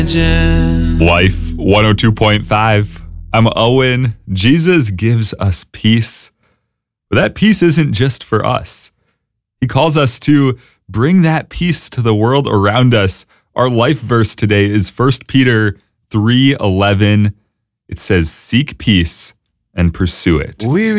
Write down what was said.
Life 102.5. I'm Owen. Jesus gives us peace. But that peace isn't just for us. He calls us to bring that peace to the world around us. Our life verse today is 1 Peter 3:11. It says, "Seek peace and pursue it."